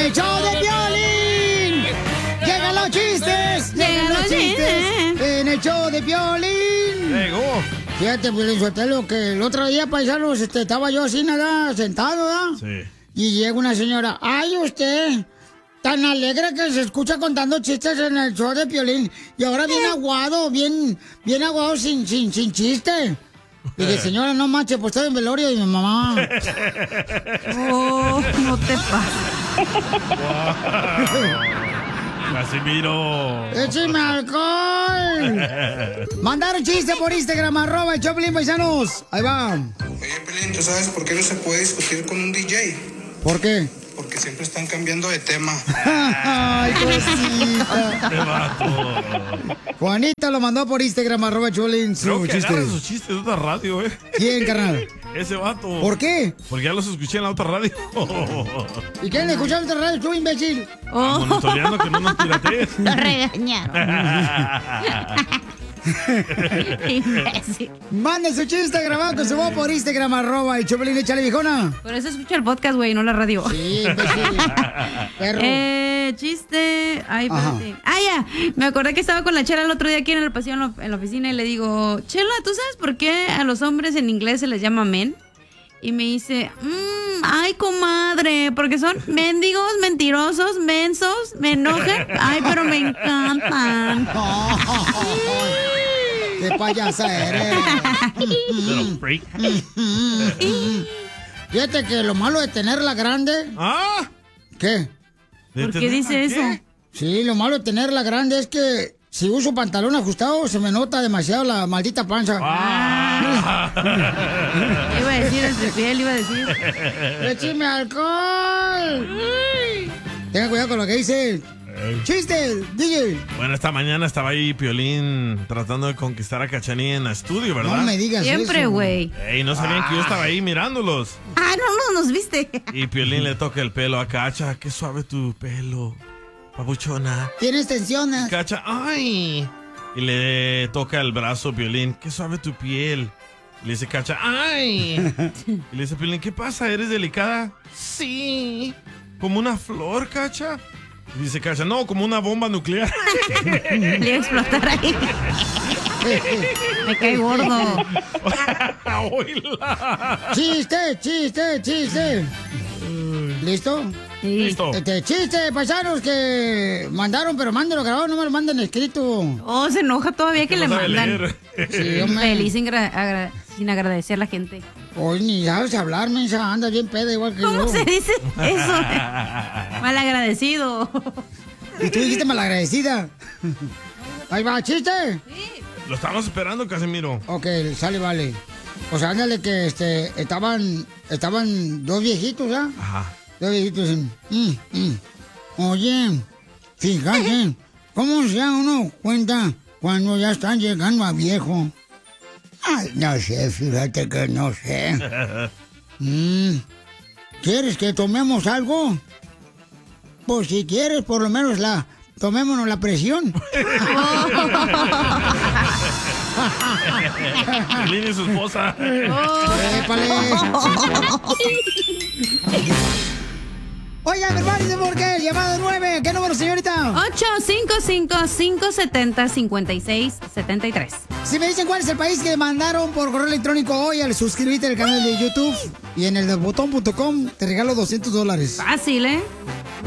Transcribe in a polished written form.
el show de Piolín. ¡Llegan los chistes! ¡Llegan los chistes! En el show de Piolín. Llegó. Fíjate, Piolín Sotelo, que el otro día, paisanos, estaba yo así, nada, sentado, ¿verdad? Sí. Y llega una señora. ¡Ay, usted! Tan alegre que se escucha contando chistes en el show de Piolín. Y ahora bien aguado, bien aguado sin chiste. Y dije, señora, no manches, pues estoy en velorio de mi mamá. Oh, no te pases. Casimiro. ¡Écheme alcohol! Mandaron chiste por Instagram, @el Choplin, paisanos. Ahí va. Oye, Pelín, ¿tú sabes por qué no se puede discutir con un DJ? ¿Por qué? Porque siempre están cambiando de tema. ¡Ay, cosita! ¡Qué vato! Juanita lo mandó por Instagram, @Choplin, Creo su que chiste. agarra sus chistes de otra radio, ¿eh? ¿Quién, carnal? Ese vato. ¿Por qué? Porque ya los escuché en la otra radio. ¿Y quién le escuchaba esta radio, tú, imbécil? Monitoreando que no nos piratees. Lo regañaron. Imbécil. Mande su chiste grabado con su voz por Instagram, @el Choplin, échale, viejona. Por eso escucha el podcast, güey, no la radio. Sí, imbécil. Perro. Chiste. Ay, Ajá. espérate. Ya. Me acordé que estaba con la Chela el otro día aquí en el pasillo en la oficina y le digo, Chela, ¿tú sabes por qué a los hombres en inglés se les llama men? Y me dice, ay, comadre, porque son mendigos, mentirosos, mensos, me enojan. Ay, pero me encantan. ¡Qué payasa eres! Pero freak. Fíjate que lo malo de tenerla grande... ¿Ah? ¿Qué? ¿Por qué dice eso? Sí, lo malo de tenerla grande es que si uso pantalón ajustado se me nota demasiado la maldita panza. Iba a decir entre piel, iba a decir. ¡Écheme alcohol! Tenga cuidado con lo que dice. ¡Chiste, DJ! Bueno, esta mañana estaba ahí Piolín tratando de conquistar a Cachanilla en el estudio, ¿verdad? No me digas Siempre, eso. güey. Ey, no sabían que yo estaba ahí mirándolos. No nos viste. Y Piolín le toca el pelo a Cacha. Qué suave tu pelo, papuchona. Tienes tensiones. Cacha, ¡ay! Y le toca el brazo a Piolín. Qué suave tu piel. Y le dice Cacha, ¡ay! Y le dice Piolín, ¿qué pasa? ¿Eres delicada? Sí. ¿Como una flor, Cacha? Y dice Cacha, no, como una bomba nuclear. Le iba a explotar ahí. Me cae gordo. Oíla. ¡Chiste! ¿Listo? Sí. Listo. Chiste, paisanos que mandaron, pero mándenlo grabado, no me lo manden escrito. Oh, se enoja todavía que le No sabe mandan. leer. Sí, hombre. Feliz sin agradecer a la gente. Hoy ni sabes hablar, mensa, andas bien peda igual que ¿Cómo yo. se dice eso? Malagradecido. Y tú dijiste malagradecida. Ahí va, chiste. Lo estamos esperando, Casimiro. Ok, sale, vale. O sea, ándale que estaban dos viejitos, ¿ah? Ajá. Dos viejitos. Oye, fíjate, ¿cómo se da uno cuenta cuando ya están llegando a viejo? Ay, no sé, fíjate que no sé. ¿Quieres que tomemos algo? Pues si quieres, por lo menos tomémonos la presión. Piolín y su esposa. ¡Épale! Oigan, hermanos, ¿por qué? Llamado 9. ¿Qué número, señorita? 855-570-5673. Si me dicen cuál es el país que mandaron por correo electrónico hoy al suscribirte al canal de YouTube y en el de botón.com te regalo $200. Fácil, ¿eh?